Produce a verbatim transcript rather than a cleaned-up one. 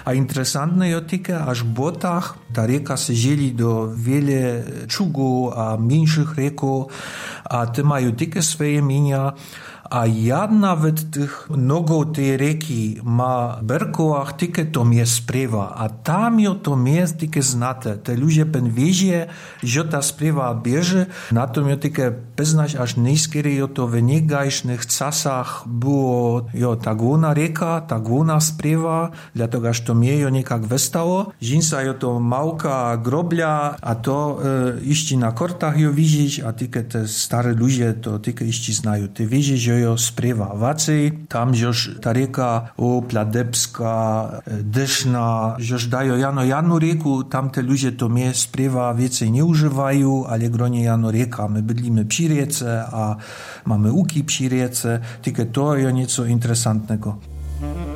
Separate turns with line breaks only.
A interesantne je tylko, aż w błotach ta rieka se dzieli do wiele czugów, a mniejszych rieków, a te mają tylko swoje imienia. A ja nawet tych nogów tej rieki ma w Berkołach tylko to mnie sprywa, a tam jo to mnie tylko znate. Te ludzie pen wiezie, że ta sprywa bierze, na to mnie tylko poznać, aż najskiery jo to w niegajsznych czasach było jo ta główna rieka, ta główna sprywa, dlatego aż to mnie jo niekak westało. Żinsa jo to małka groblia, a to e, iści na kortach jo widzieć, a tylko te stare ludzie to tylko iści znają. Ty wiecie, że jo sprywa wacej, tam już ta rieka o Pladebska, Dyszna, już dają jano janu rieku, tam te ludzie to mnie sprywa więcej nie używają, ale gronie jano rieka. My bydlimy przy riece, a mamy łuki przy riece, tylko to jest nieco interesantnego.